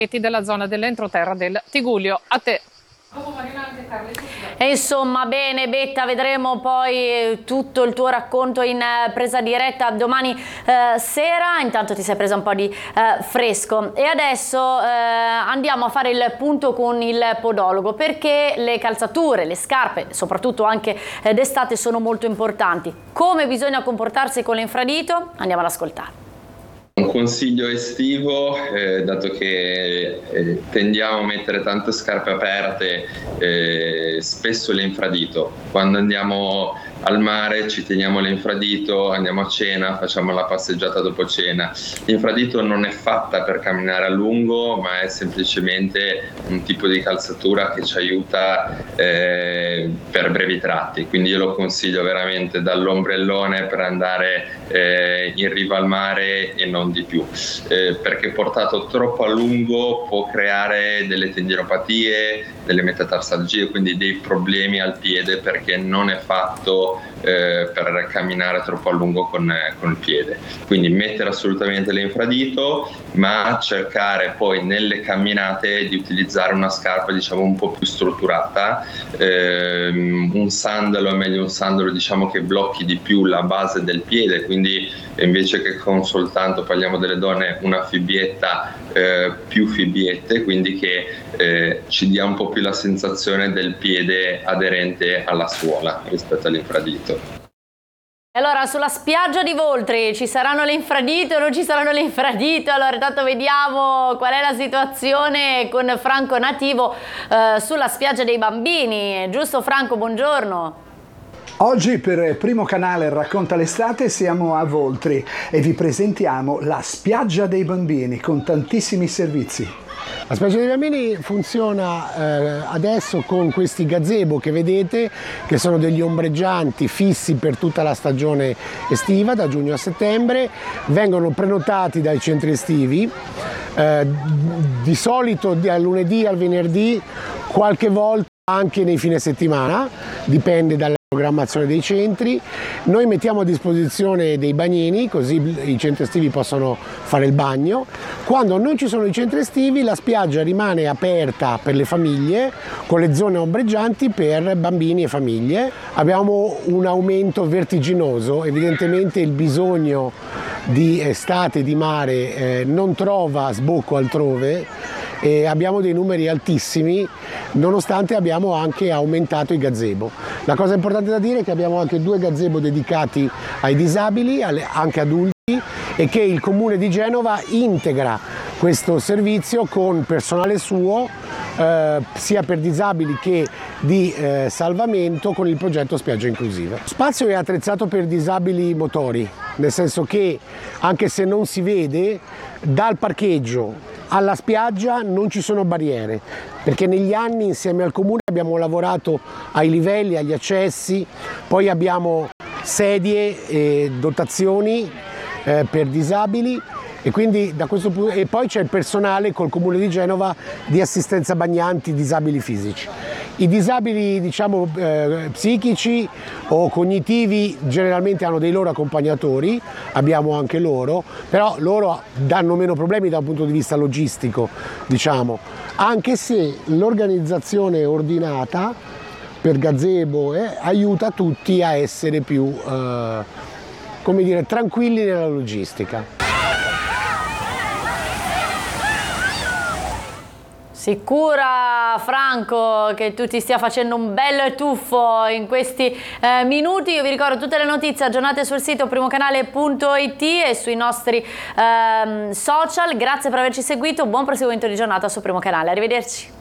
della zona dell'entroterra del Tigullio. A te. E insomma, bene Betta, vedremo poi tutto il tuo racconto in presa diretta domani sera. Intanto ti sei presa un po' di fresco e adesso andiamo a fare il punto con il podologo, perché le calzature, le scarpe, soprattutto anche d'estate, sono molto importanti. Come bisogna comportarsi con l'infradito? Andiamo ad ascoltare. Un consiglio estivo, dato che tendiamo a mettere tante scarpe aperte, spesso l'infradito. Quando andiamo al mare ci teniamo l'infradito, andiamo a cena, facciamo la passeggiata dopo cena. L'infradito non è fatta per camminare a lungo, ma è semplicemente un tipo di calzatura che ci aiuta per brevi tratti. Quindi io lo consiglio veramente dall'ombrellone per andare in riva al mare e non di più, perché portato troppo a lungo può creare delle tendinopatie, delle metatarsalgie, quindi dei problemi al piede, perché non è fatto per camminare troppo a lungo con il piede. Quindi mettere assolutamente l'infradito, ma cercare poi nelle camminate di utilizzare una scarpa diciamo un po' più strutturata, un sandalo, è meglio un sandalo diciamo che blocchi di più la base del piede, quindi invece che con soltanto, parliamo delle donne, una fibbietta, più fibbiette, quindi che ci dia un po' più la sensazione del piede aderente alla suola rispetto all'infradito. Allora, sulla spiaggia di Voltri ci saranno le infradito o non ci saranno le infradito? Allora, intanto vediamo qual è la situazione con Franco Nativo sulla spiaggia dei bambini. Giusto Franco, buongiorno. Oggi per Primo Canale Racconta l'estate siamo a Voltri e vi presentiamo la spiaggia dei bambini con tantissimi servizi. La spiaggia dei bambini funziona adesso con questi gazebo che vedete, che sono degli ombreggianti fissi per tutta la stagione estiva, da giugno a settembre. Vengono prenotati dai centri estivi, di solito dal lunedì al venerdì, qualche volta anche nei fine settimana, dipende dalla programmazione dei centri. Noi mettiamo a disposizione dei bagnini, così i centri estivi possono fare il bagno. Quando non ci sono i centri estivi, la spiaggia rimane aperta per le famiglie, con le zone ombreggianti per bambini e famiglie. Abbiamo un aumento vertiginoso, evidentemente il bisogno di estate, di mare, non trova sbocco altrove. E abbiamo dei numeri altissimi, nonostante abbiamo anche aumentato i gazebo. La cosa importante da dire è che abbiamo anche 2 gazebo dedicati ai disabili, anche adulti, e che il Comune di Genova integra questo servizio con personale suo, sia per disabili che di salvamento, con il progetto Spiaggia Inclusiva. Lo spazio è attrezzato per disabili motori, nel senso che anche se non si vede, dal parcheggio alla spiaggia non ci sono barriere, perché negli anni insieme al Comune abbiamo lavorato ai livelli, agli accessi, poi abbiamo sedie e dotazioni per disabili, e quindi da questo punto, e poi c'è il personale col Comune di Genova di assistenza bagnanti disabili fisici. I disabili diciamo psichici o cognitivi generalmente hanno dei loro accompagnatori, abbiamo anche loro, però loro danno meno problemi da un punto di vista logistico, diciamo, anche se l'organizzazione ordinata per gazebo aiuta tutti a essere più come dire, tranquilli nella logistica. Sicura Franco che tu ti stia facendo un bel tuffo in questi minuti. Io vi ricordo tutte le notizie aggiornate sul sito primocanale.it e sui nostri social. Grazie per averci seguito, buon proseguimento di giornata su Primo Canale, arrivederci.